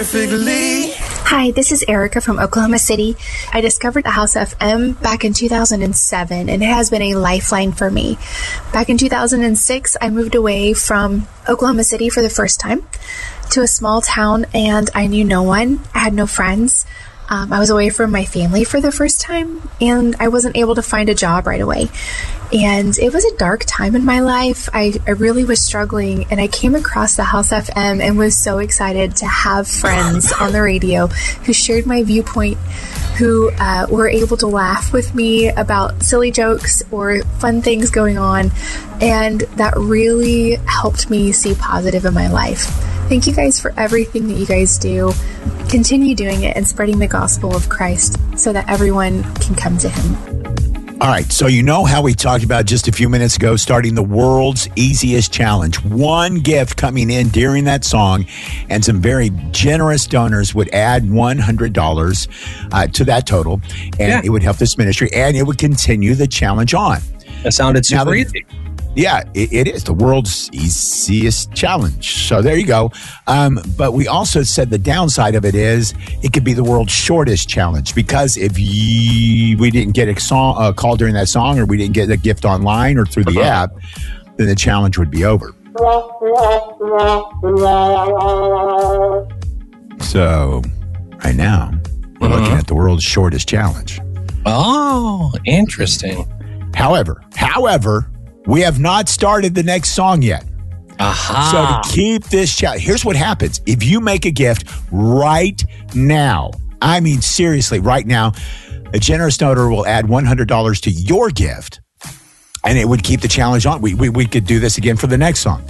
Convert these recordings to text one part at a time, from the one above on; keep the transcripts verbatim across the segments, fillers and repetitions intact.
perfectly. Hi, this is Erica from Oklahoma City. I discovered the House F M back in two thousand seven, and it has been a lifeline for me. Back in two thousand six, I moved away from Oklahoma City for the first time to a small town, and I knew no one. I had no friends. Um, I was away from my family for the first time, and I wasn't able to find a job right away. And it was a dark time in my life. I, I really was struggling, and I came across the House F M and was so excited to have friends on the radio who shared my viewpoint, who uh, were able to laugh with me about silly jokes or fun things going on. And that really helped me see positive in my life. Thank you guys for everything that you guys do. Continue doing it and spreading the gospel of Christ so that everyone can come to him. All right, so you know how we talked about just a few minutes ago starting the world's easiest challenge. One gift coming in during that song, and some very generous donors would add one hundred dollars uh, to that total, and yeah. it would help this ministry, and it would continue the challenge on. That sounded super now, easy. Yeah, it, it is the world's easiest challenge. So there you go. Um, but we also said the downside of it is it could be the world's shortest challenge, because if you, we didn't get a song, a call during that song, or we didn't get a gift online or through the uh-huh. app, then the challenge would be over. So right now we're uh-huh. looking at the world's shortest challenge. Oh, interesting. However, however, we have not started the next song yet. Aha. So to keep this challenge, here's what happens. If you make a gift right now, I mean, seriously, right now, a generous donor will add one hundred dollars to your gift, and it would keep the challenge on. We, we, we could do this again for the next song.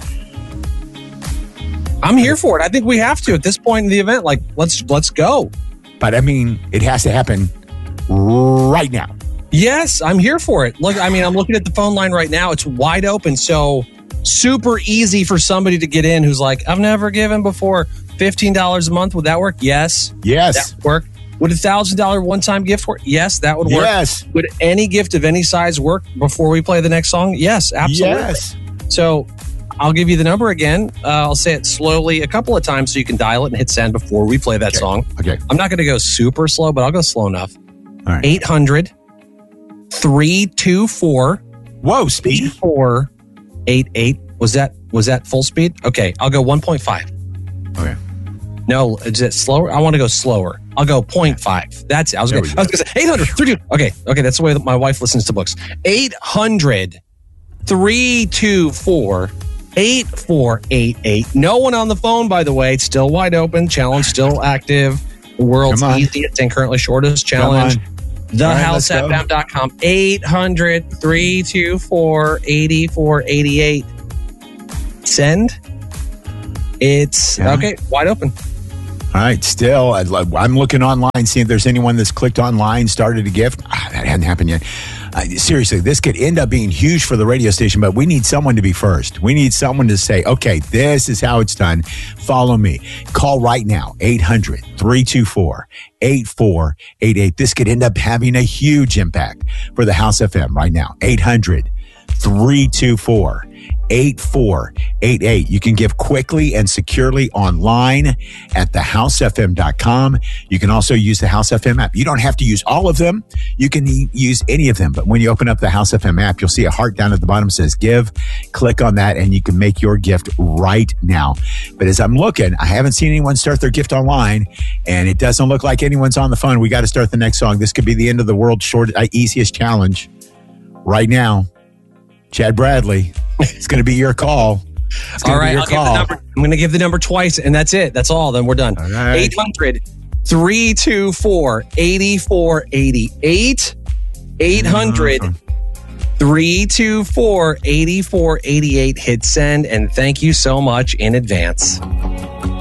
I'm here for it. I think we have to at this point in the event. Like, let's let's go. But I mean, it has to happen right now. Yes, I'm here for it. Look, I mean, I'm looking at the phone line right now. It's wide open. So super easy for somebody to get in who's like, I've never given before. fifteen dollars a month. Would that work? Yes. Yes. That would work. Would a one thousand dollars one-time gift work? Yes, that would work. Yes. Would any gift of any size work before we play the next song? Yes, absolutely. Yes. So I'll give you the number again. Uh, I'll say it slowly a couple of times so you can dial it and hit send before we play that okay. song. Okay. I'm not going to go super slow, but I'll go slow enough. All right. eight hundred three two four Whoa, speed. four eight eight Was that was that full speed? Okay, I'll go one point five. Okay. No, is it slower? I want to go slower. I'll go zero point five. That's it. I was going to say eight hundred three two Okay, okay, that's the way that my wife listens to books. eight hundred three two four eight four eight eight No one on the phone, by the way. It's still wide open. Challenge still active. The world's easiest and currently shortest challenge. the house f m dot com eight hundred three two four eight four eight eight Send. It's yeah. okay, wide open. All right, still, I'm looking online, seeing if there's anyone that's clicked online, started a gift. Ah, that hadn't happened yet. Uh, seriously, this could end up being huge for the radio station, but we need someone to be first. We need someone to say, okay, this is how it's done. Follow me. Call right now, eight hundred three two four eight four eight eight This could end up having a huge impact for the House F M right now. eight hundred three two four eight four eight eight You can give quickly and securely online at the house f m dot com. You can also use the House F M app. You don't have to use all of them. You can e- use any of them. But when you open up the House F M app, you'll see a heart down at the bottom that says give. Click on that and you can make your gift right now. But as I'm looking, I haven't seen anyone start their gift online, and it doesn't look like anyone's on the phone. We got to start the next song. This could be the end of the world's short, uh, easiest challenge right now. Chad Bradley, it's going to be your call. All right, I'll give the number. I'm going to give the number twice, and that's it. That's all. Then we're done. All right. eight hundred three two four eight four eight eight eight hundred three two four eight four eight eight Hit send, and thank you so much in advance.